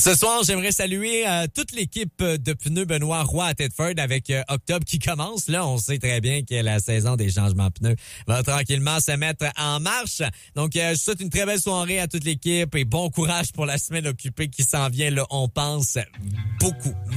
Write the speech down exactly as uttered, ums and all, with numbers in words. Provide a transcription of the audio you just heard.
Ce soir, j'aimerais saluer euh, toute l'équipe de pneus Benoît Roy à Thetford avec euh, octobre qui commence. Là, on sait très bien que la saison des changements de pneus va tranquillement se mettre en marche. Donc, euh, je souhaite une très belle soirée à toute l'équipe et bon courage pour la semaine occupée qui s'en vient. Là, on pense beaucoup.